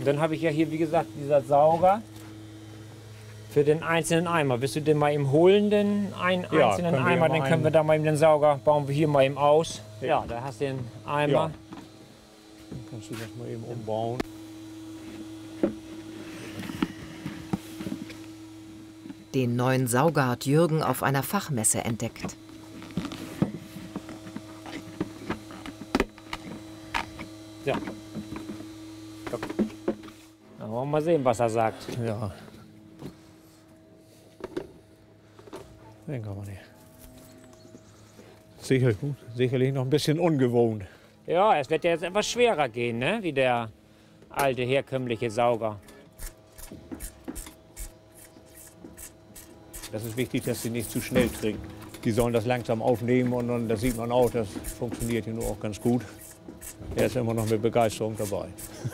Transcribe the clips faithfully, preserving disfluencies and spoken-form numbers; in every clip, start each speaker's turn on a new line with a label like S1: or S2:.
S1: Und dann habe ich ja hier, wie gesagt, dieser Sauger für den einzelnen Eimer. Willst du den mal eben holen, den einen
S2: Ja,
S1: einzelnen
S2: können wir
S1: Eimer?
S2: ja mal
S1: Dann können wir
S2: einen-
S1: da mal eben den Sauger, bauen wir hier mal eben aus. Ja,
S2: Ja.
S1: da hast du den Eimer.
S2: Ja. Dann kannst du das mal eben umbauen.
S3: Den neuen Sauger hat Jürgen auf einer Fachmesse entdeckt.
S1: Ja. Komm. Dann wollen wir mal sehen, was er sagt.
S2: Ja. Den kann man nicht. Sicher, gut. Sicherlich noch ein bisschen ungewohnt.
S1: Ja, es wird ja jetzt etwas schwerer gehen, ne? Wie der alte herkömmliche Sauger.
S2: Das ist wichtig, dass sie nicht zu schnell trinken. Die sollen das langsam aufnehmen und dann, das sieht man auch, das funktioniert hier nur auch ganz gut. Er ist immer noch mit Begeisterung dabei.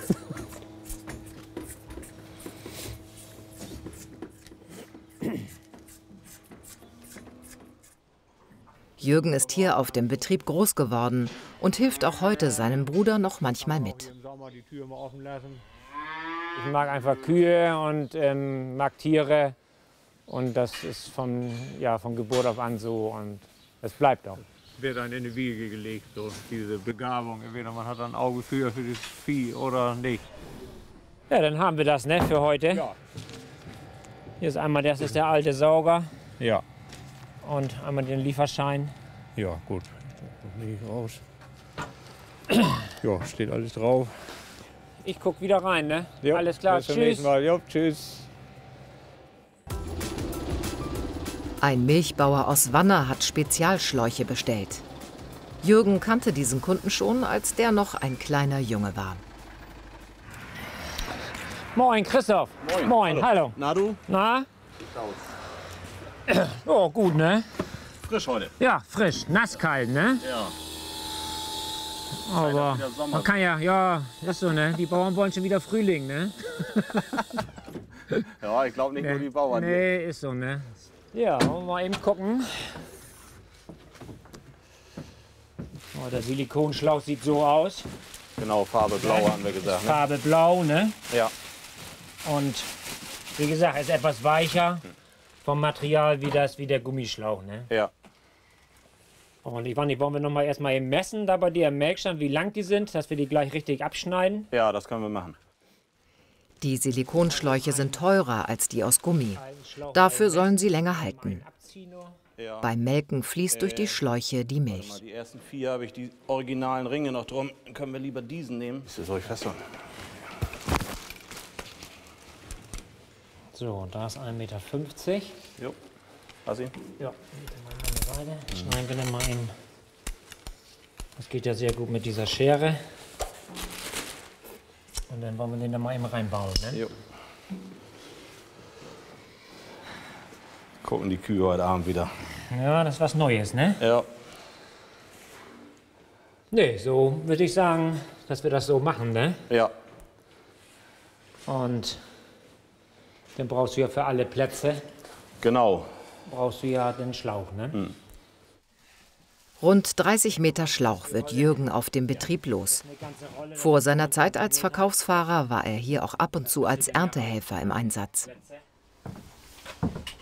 S3: Jürgen ist hier auf dem Betrieb groß geworden und hilft auch heute seinem Bruder noch manchmal mit.
S2: Im Sommer die Tür mal offen lassen.
S1: Ich mag einfach Kühe und ähm, mag Tiere. Und das ist von, ja, von Geburt auf an so und es bleibt auch.
S2: Wird dann in die Wiege gelegt, so diese Begabung. Entweder man hat ein Auge für, für das Vieh oder nicht.
S1: Ja, dann haben wir das, ne, für heute.
S2: Ja.
S1: Hier ist einmal, das ist der alte Sauger
S2: Ja.
S1: und einmal den Lieferschein.
S2: Ja, gut. Das nehme ich raus. Ja, steht alles drauf.
S1: Ich guck wieder rein, ne?
S2: Ja,
S1: Alles klar,
S2: bis zum
S1: tschüss.
S2: nächsten Mal. Ja, tschüss.
S3: Ein Milchbauer aus Wanner hat Spezialschläuche bestellt. Jürgen kannte diesen Kunden schon, als der noch ein kleiner Junge war.
S1: Moin, Christoph.
S4: Moin.
S1: Moin, hallo.
S4: Na du?
S1: Na? Oh, gut, ne?
S4: Frisch heute.
S1: Ja, frisch, nasskalt, ne?
S4: Ja.
S1: Aber
S4: wieder Sommer.
S1: man kann ja, ja, ist so, ne? Die Bauern wollen schon wieder Frühling, ne?
S4: Ja, ich glaube nicht nur die Bauern.
S1: Nee, ist so, ne? Ja, wollen wir mal eben gucken. Oh, der Silikonschlauch sieht so aus.
S4: Genau, Farbe Blau haben wir gesagt. Ne?
S1: Farbe blau, ne?
S4: Ja.
S1: Und wie gesagt, ist etwas weicher vom Material wie, das, wie der Gummischlauch, ne?
S4: Ja.
S1: Und ich weiß nicht, wollen wir noch mal erstmal eben messen, da bei dir im Melkstand, wie lang die sind, dass wir die gleich richtig abschneiden?
S4: Ja, das können wir machen.
S3: Die Silikonschläuche sind teurer als die aus Gummi. Dafür sollen sie länger halten.
S4: Ja.
S3: Beim Melken fließt durch die Schläuche die
S4: Mal,
S3: Milch.
S4: die ersten vier habe ich die originalen Ringe noch drum. Dann können wir lieber diesen nehmen. Das soll ich festhalten.
S1: So, da ist ein Meter fünfzig.
S4: Jo. Lass ihn.
S1: Ja, mal eine Weile. Schneiden wir dann mal eben. Das geht ja sehr gut mit dieser Schere. Und dann wollen wir den da mal eben reinbauen, ne?
S4: Jo. Gucken die Kühe heute Abend wieder.
S1: Ja, das ist was Neues, ne?
S4: Ja.
S1: Nee, so würde ich sagen, dass wir das so machen, ne?
S4: Ja.
S1: Und dann brauchst du ja für alle Plätze,
S4: Genau.
S1: brauchst du ja den Schlauch, ne?
S4: Hm.
S3: Rund dreißig Meter Schlauch wird Jürgen auf dem Betrieb los. Vor seiner Zeit als Verkaufsfahrer war er hier auch ab und zu als Erntehelfer im Einsatz.
S1: Plätze.